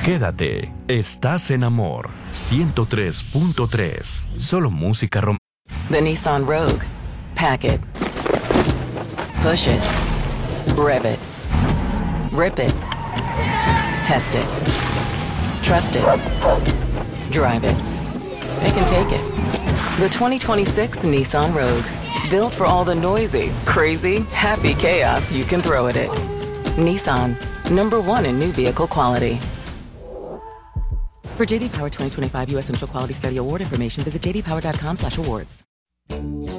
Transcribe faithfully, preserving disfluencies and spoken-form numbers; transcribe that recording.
Quédate, estás en Amor ciento tres punto tres. Solo música romántica. The Nissan Rogue. Pack it. Push it. Rev it. Rip it. Test it. Trust it. Drive it. It can take it. The twenty twenty-six Nissan Rogue. Built for all the noisy, crazy, happy chaos you can throw at it. Nissan. Number one in new vehicle quality. For J D Power twenty twenty-five U S Central Quality Study Award information, visit j d power dot com slash awards.